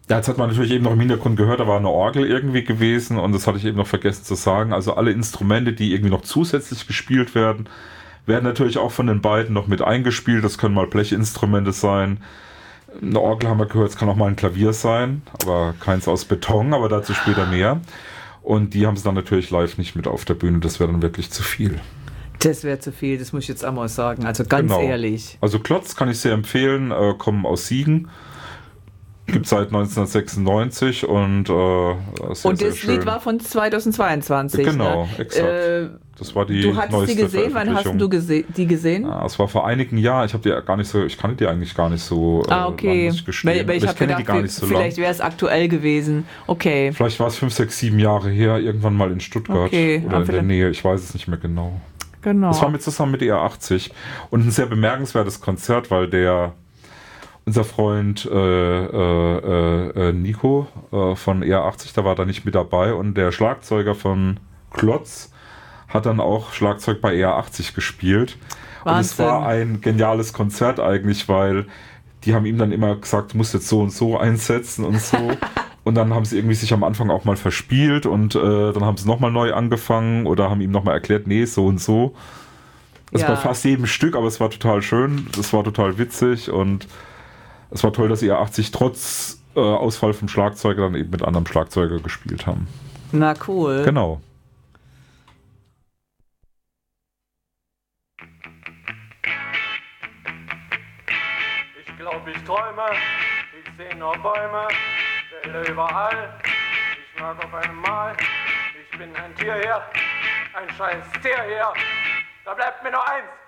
Ja, jetzt hat man natürlich eben noch im Hintergrund gehört, da war eine Orgel irgendwie gewesen und das hatte ich eben noch vergessen zu sagen. Also alle Instrumente, die irgendwie noch zusätzlich gespielt werden, werden natürlich auch von den beiden noch mit eingespielt. Das können mal Blechinstrumente sein. Eine Orgel haben wir gehört, es kann auch mal ein Klavier sein, aber keins aus Beton, aber dazu später mehr. Und die haben sie dann natürlich live nicht mit auf der Bühne, das wäre dann wirklich zu viel. Das wäre zu viel, das muss ich jetzt einmal sagen. Also ganz ehrlich. Also Klotz kann ich sehr empfehlen, kommen aus Siegen. Gibt seit 1996 und sehr, und das Lied war von 2022. Genau, ne? Exakt. Das war die Du hattest neueste die gesehen, wann hast du die gesehen? Ja, es war vor einigen Jahren, ich kannte die eigentlich gar nicht so okay. lang, muss ich gestehen. Weil ich kenne gedacht, die gar nicht so vielleicht wäre es aktuell gewesen. Okay. Vielleicht war es 5, 6, 7 Jahre her, irgendwann mal in Stuttgart oder in der Nähe, ich weiß es nicht mehr genau. Genau. Das war zusammen mit ER80 und ein sehr bemerkenswertes Konzert, weil unser Freund Nico von ER80, der war da nicht mit dabei und der Schlagzeuger von Klotz hat dann auch Schlagzeug bei ER80 gespielt. Wahnsinn. Und es war ein geniales Konzert eigentlich, weil die haben ihm dann immer gesagt, du musst jetzt so und so einsetzen und so. Und dann haben sie irgendwie sich am Anfang auch mal verspielt und dann haben sie nochmal neu angefangen oder haben ihm nochmal erklärt, nee, so und so. Das war fast jedem Stück, aber es war total schön, das war total witzig und es war toll, dass ER80 trotz Ausfall vom Schlagzeuger dann eben mit anderem Schlagzeuger gespielt haben. Na cool. Genau. Ich glaube, ich träume, ich sehe nur Bäume, Wälder überall, ich mag auf einem Mal, ich bin ein Tier hier, ein scheiß Tier hier, da bleibt mir nur eins.